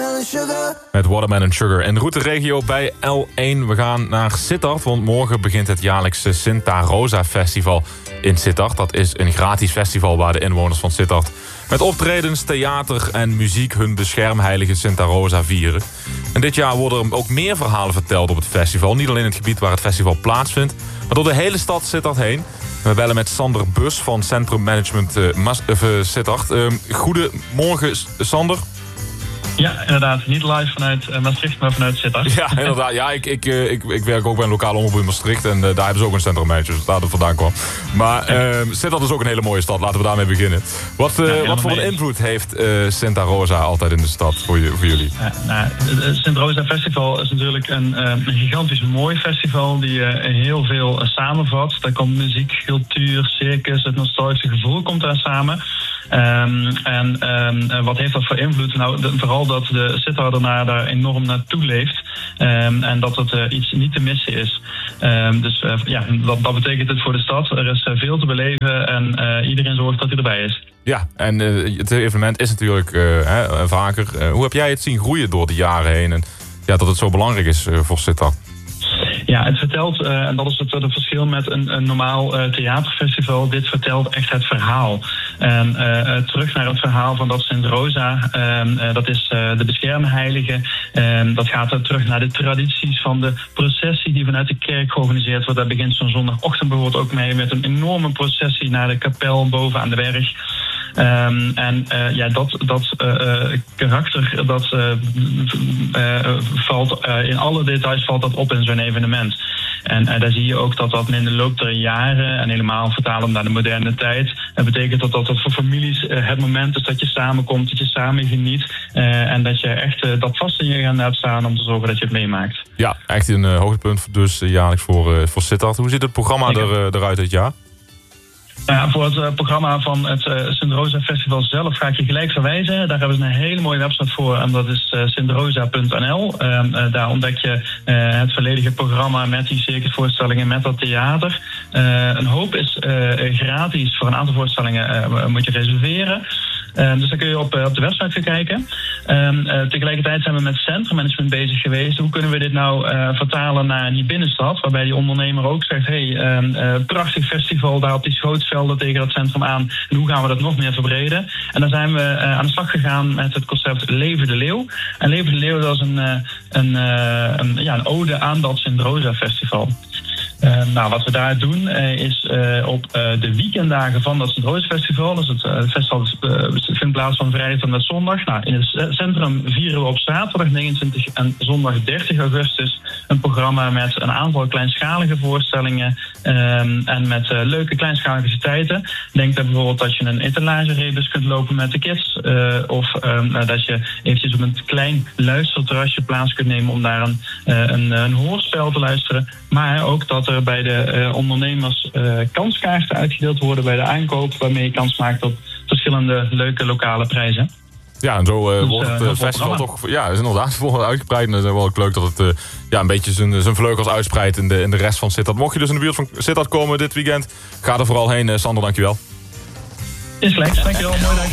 Watermelon Sugar. Met Watermelon Sugar. En route regio bij L1. We gaan naar Sittard, want morgen begint het jaarlijkse Santa Rosa Festival in Sittard. Dat is een gratis festival waar de inwoners van Sittard met optredens, theater en muziek hun beschermheilige Santa Rosa vieren. En dit jaar worden er ook meer verhalen verteld op het festival. Niet alleen in het gebied waar het festival plaatsvindt, maar door de hele stad Sittard heen. We bellen met Sander Bus van Centrum Management Sittard. Goedemorgen, Sander. Ja, inderdaad. Niet live vanuit Maastricht, maar vanuit Sittard. Ja, inderdaad. Ja, ik werk ook bij een lokale omroep in Maastricht. En daar hebben ze ook een Centrum Manager, dus daar het vandaan kwam. Maar Sittard is ook een hele mooie stad. Laten we daarmee beginnen. Wat voor een invloed heeft Santa Rosa altijd in de stad voor jullie? Het Santa Rosa Festival is natuurlijk een gigantisch mooi festival die heel veel samenvat. Daar komt muziek, cultuur, circus, het nostalgische gevoel komt daar samen. Wat heeft dat voor invloed? Nou, vooral dat de Sittard daar enorm naartoe leeft. En dat het iets niet te missen is. Dat betekent het voor de stad. Er is veel te beleven en iedereen zorgt dat hij erbij is. Ja, en het evenement is natuurlijk vaker. Hoe heb jij het zien groeien door de jaren heen? En dat het zo belangrijk is voor Sittard? Ja, het vertelt, en dat is het verschil met een normaal theaterfestival, dit vertelt echt het verhaal. En terug naar het verhaal van dat Sint Rosa, dat is de beschermheilige. Dat gaat terug naar de tradities van de processie die vanuit de kerk georganiseerd wordt. Daar begint zo'n zondagochtend bijvoorbeeld ook mee met een enorme processie naar de kapel boven aan de berg. Dat karakter, dat valt in alle details valt dat op in zo'n evenement. En daar zie je ook dat in de loop der jaren, en helemaal vertalen naar de moderne tijd, betekent dat voor families het moment is dat je samenkomt, dat je samen geniet en dat je echt dat vast in je agenda hebt staan om te zorgen dat je het meemaakt. Ja, echt een hoogtepunt dus jaarlijks voor Sittard. Hoe ziet het programma eruit dit jaar? Voor het programma van het Sint Rosa Festival zelf ga ik je gelijk verwijzen. Daar hebben ze een hele mooie website voor en dat is sintrosa.nl. Daar ontdek je het volledige programma met die circusvoorstellingen, met dat theater. Een hoop is gratis. Voor een aantal voorstellingen moet je reserveren. Dus daar kun je op de website gaan kijken. Tegelijkertijd zijn we met Centrum Management bezig geweest. Hoe kunnen we dit nou vertalen naar die binnenstad? Waarbij die ondernemer ook zegt, prachtig festival daar op die schootsvelden tegen het centrum aan. En hoe gaan we dat nog meer verbreden? En dan zijn we aan de slag gegaan met het concept Leven de Leeuw. En Leven de Leeuw, dat is een ode aan dat Sint Rosa Festival. Wat we daar doen is op de weekenddagen van dat Sint Rosa Festival. Dus het festival vindt plaats van vrijdag tot met zondag. In het centrum vieren we op zaterdag 29 en zondag 30 augustus een programma met een aantal kleinschalige voorstellingen en met leuke kleinschalige activiteiten. Denk dat bijvoorbeeld dat je een etalagerebus kunt lopen met de kids. Of dat je eventjes op een klein luisterterrasje plaats kunt nemen om daar een hoorspel te luisteren. Maar ook dat er bij de ondernemers kanskaarten uitgedeeld worden bij de aankoop, waarmee je kans maakt op verschillende leuke lokale prijzen. Ja, en zo wordt het festival toch is inderdaad voor uitgebreid. En het is wel ook leuk dat het een beetje zijn vleugels uitspreidt in de rest van Sittard. Mocht je dus in de buurt van Sittard komen dit weekend, ga er vooral heen. Sander, dankjewel. Is gelijk, dankjewel. Mooi dag.